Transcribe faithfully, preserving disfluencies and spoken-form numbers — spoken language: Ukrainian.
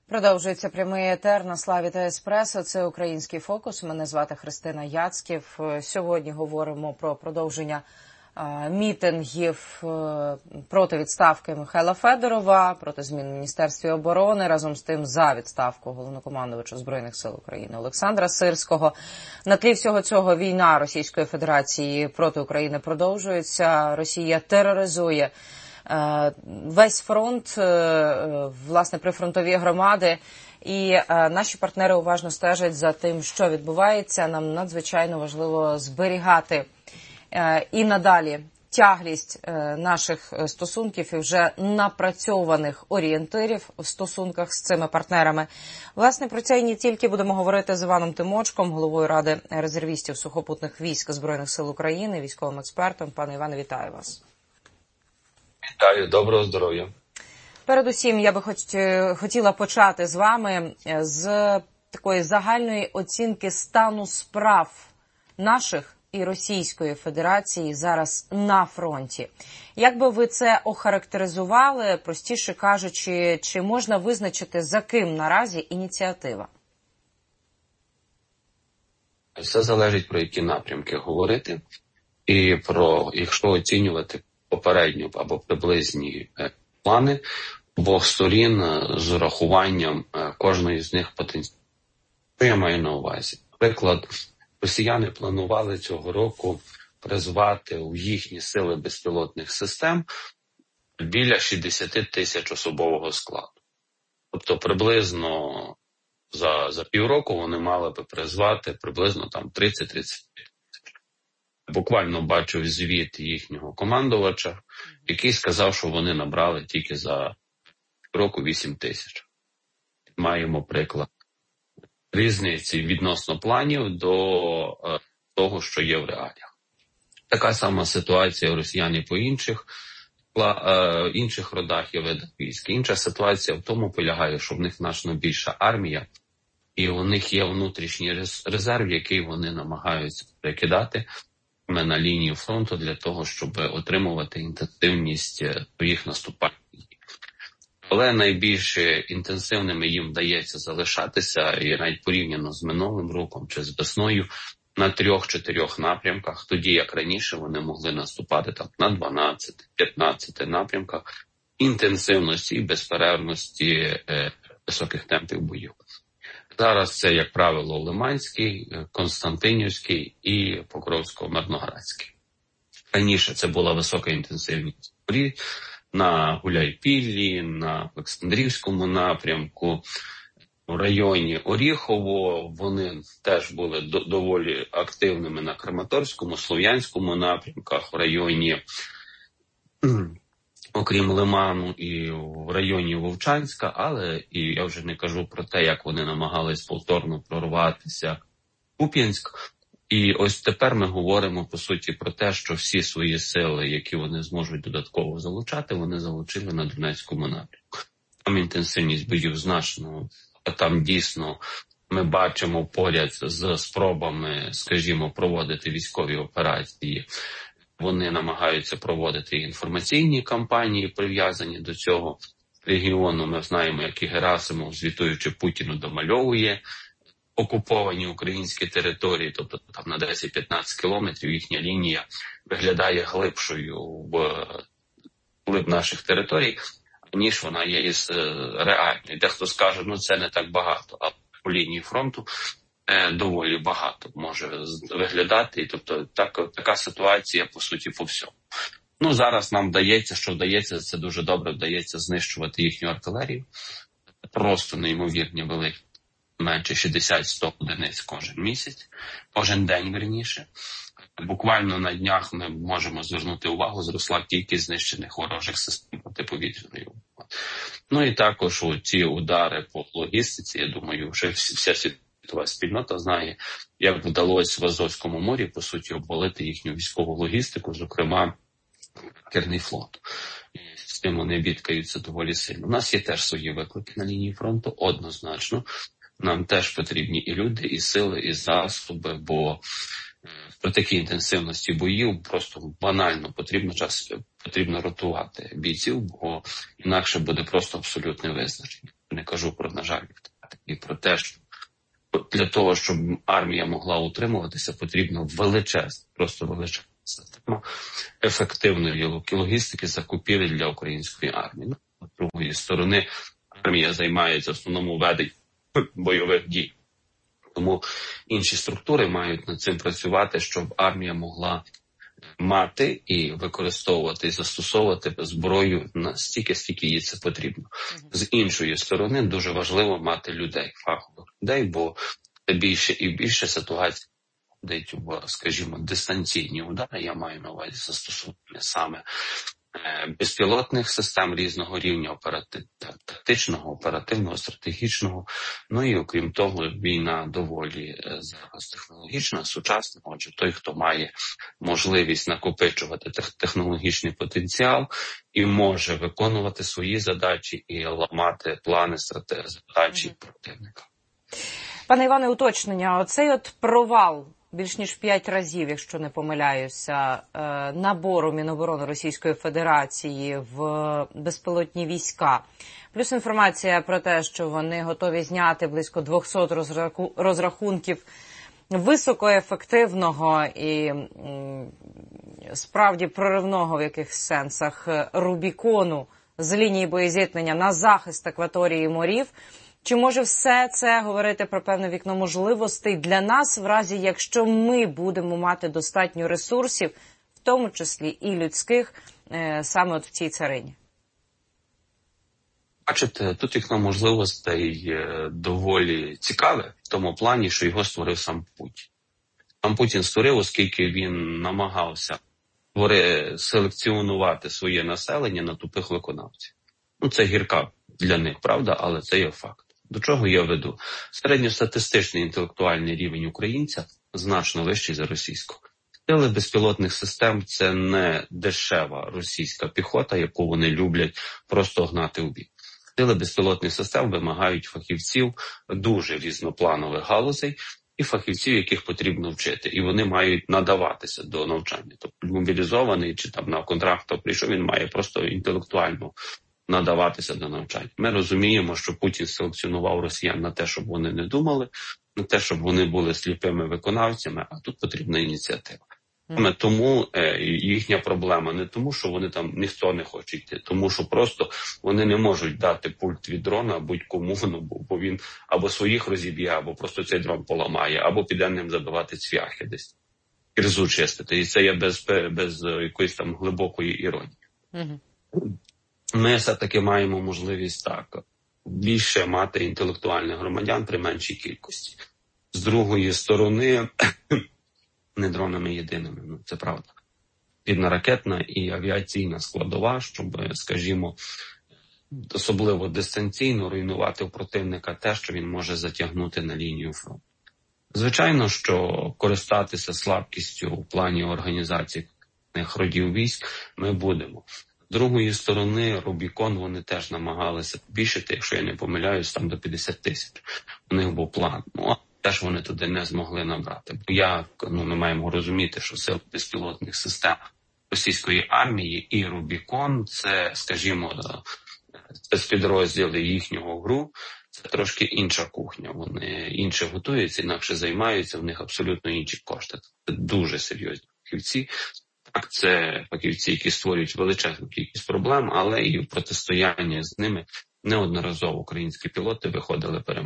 Продовжується прямий етер на Славі та Еспресо. Це «Український фокус». Мене звати Христина Яцьків. Сьогодні говоримо про продовження мітингів проти відставки Михайла Федорова, проти змін в Міністерстві оборони, разом з тим за відставку головнокомандувача Збройних сил України Олександра Сирського. На тлі всього цього війна Російської Федерації проти України продовжується. Росія тероризує весь фронт, власне, прифронтові громади. І наші партнери уважно стежать за тим, що відбувається. Нам надзвичайно важливо зберігати і надалі тяглість наших стосунків і вже напрацьованих орієнтирів в стосунках з цими партнерами. Власне, про це і не тільки будемо говорити з Іваном Тимочком, головою Ради резервістів сухопутних військ Збройних сил України, військовим експертом. Пане Іване, вітаю вас. Вітаю, доброго здоров'я. Передусім, я би хоч, хотіла почати з вами з такої загальної оцінки стану справ наших і Російської Федерації зараз на фронті. Як би ви це охарактеризували, простіше кажучи, чи можна визначити, за ким наразі ініціатива? Все залежить, про які напрямки говорити, і про, якщо оцінювати попередню або приблизні плани обох сторін з урахуванням кожної з них потенціалів. Що я маю на увазі? Наприклад, росіяни планували цього року призвати у їхні сили безпілотних систем біля шістдесят тисяч особового складу. Тобто приблизно за, за півроку вони мали би призвати приблизно там тридцять-тридцять тисяч. Буквально бачив звіт їхнього командувача, який сказав, що вони набрали тільки за року вісім тисяч. Маємо приклад різниці відносно планів до е, того, що є в реаліях. Така сама ситуація у росіян і по інших, е, інших родах і видах військ. Інша ситуація в тому полягає, що в них значно більша армія, і у них є внутрішній резерв, який вони намагаються перекидати на лінію фронту для того, щоб отримувати інтенсивність своїх наступальних дій. Але найбільш інтенсивними їм вдається залишатися, і навіть порівняно з минулим роком чи з весною, на трьох-чотирьох напрямках, тоді як раніше вони могли наступати там на дванадцяти-п'ятнадцяти напрямках інтенсивності і безперервності е, високих темпів боїв. Зараз це, як правило, Лиманський, Константинівський і Покровсько-Мирноградський. Раніше це була висока інтенсивність на Гуляйпіллі, на Олександрівському напрямку, в районі Оріхово. Вони теж були до- доволі активними на Краматорському, Слов'янському напрямках, в районі, окрім Лиману, і в районі Вовчанська, але і я вже не кажу про те, як вони намагались повторно прорватися в Куп'янськ. І ось тепер ми говоримо, по суті, про те, що всі свої сили, які вони зможуть додатково залучати, вони залучили на Донецькому напрямку. Там інтенсивність боїв значно, а там дійсно ми бачимо поряд з спробами, скажімо, проводити військові операції. Вони намагаються проводити інформаційні кампанії, прив'язані до цього регіону. Ми знаємо, як і Герасимов, звітуючи Путіну, домальовує окуповані українські території, тобто там на десять-п'ятнадцять кілометрів їхня лінія виглядає глибшою в глиб наших територій, ніж вона є із реальною. Дехто скаже, ну це не так багато, а по лінії фронту е, доволі багато може виглядати. І, тобто так, така ситуація, по суті, по всьому. Ну, зараз нам вдається, що вдається, це дуже добре вдається знищувати їхню артилерію. Просто неймовірні великі. Менше шістдесят-сто одиниць кожен місяць, кожен день, верніше. Буквально на днях ми можемо звернути увагу, зросла кількість знищених ворожих систем протиповітряної оборони. Ну і також ці удари по логістиці, я думаю, вже вся світова спільнота знає, як вдалося в Азовському морі, по суті, обвалити їхню військову логістику, зокрема, Керний флот. З тим вони бідкаються доволі сильно. У нас є теж свої виклики на лінії фронту, однозначно. Нам теж потрібні і люди, і сили, і засоби, бо при такій інтенсивності боїв просто банально потрібно час, потрібно ротувати бійців, бо інакше буде просто абсолютне визначення. не кажу про, на жаль, і про те, що для того, щоб армія могла утримуватися, потрібно величезна, просто величезна система ефективної логістики закупівель для української армії. З другої сторони, армія займається в основному веденням бойових дій. Тому інші структури мають над цим працювати, щоб армія могла мати і використовувати, і застосовувати зброю настільки, скільки їй це потрібно. З іншої сторони, дуже важливо мати людей, фахових людей, бо більше і більше ситуацій входить в, скажімо, дистанційні удари, я маю на увазі застосування саме безпілотних систем різного рівня, оператив, тактичного, оперативного, стратегічного. Ну і окрім того, війна доволі зараз технологічна, сучасна. Отже, той, хто має можливість накопичувати технологічний потенціал і може виконувати свої задачі і ламати плани, стратегії, задачі mm-hmm. противника. Пане Іване, уточнення. Оцей от провал більш ніж п'ять разів, якщо не помиляюся, набору Міноборони Російської Федерації в безпілотні війська. Плюс інформація про те, що вони готові зняти близько двісті розрахунків високоефективного і справді проривного в якихось сенсах Рубікону з лінії боєзіткнення на захист акваторії морів. Чи може все це говорити про певне вікно можливостей для нас, в разі, якщо ми будемо мати достатньо ресурсів, в тому числі і людських, саме от в цій царині? Бачите, тут вікно можливостей доволі цікаве, в тому плані, що його створив сам Путін. Сам Путін створив, оскільки він намагався селекціонувати своє населення на тупих виконавців. Ну, це гірка для них, правда, але це є факт. До чого я веду? Середньостатистичний інтелектуальний рівень українця значно вищий за російського. Сили безпілотних систем – це не дешева російська піхота, яку вони люблять просто гнати у бій. Сили безпілотних систем вимагають фахівців дуже різнопланових галузей і фахівців, яких потрібно вчити. І вони мають надаватися до навчання. Тобто мобілізований чи там на контракт прийшов, він має просто інтелектуально надаватися до навчання. Ми розуміємо, що Путін селекціонував росіян на те, щоб вони не думали, на те, щоб вони були сліпими виконавцями, а тут потрібна ініціатива. Саме тому е, їхня проблема не тому, що вони там ніхто не хоче йти, тому що просто вони не можуть дати пульт від дрона будь-кому, ну, бо він або своїх розіб'є, або просто цей дрон поламає, або піде ним забивати цвяхи десь, кірзу чистити. І це є без, без якоїсь там глибокої іронії. Mm-hmm. Ми все-таки маємо можливість так більше мати інтелектуальних громадян при меншій кількості. З другої сторони, не дронами єдиними, ну це правда. Підна-ракетна і авіаційна складова, щоб, скажімо, особливо дистанційно руйнувати у противника те, що він може затягнути на лінію фронту. Звичайно, що користатися слабкістю у плані організації родів військ ми будемо. З другої сторони, Рубікон вони теж намагалися побільшити, якщо я не помиляюсь, там до п'ятдесят тисяч. У них був план. Ну, теж вони туди не змогли набрати. Бо я, ну, ми маємо розуміти, що сили безпілотних систем російської армії і Рубікон – це, скажімо, спецпідрозділи їхнього ГРУ, це трошки інша кухня. Вони інше готуються, інакше займаються, в них абсолютно інші кошти. Це дуже серйозні фахівці. Так, це фахівці, які створюють величезну кількість проблем, але і в протистоянні з ними неодноразово українські пілоти виходили переможцями.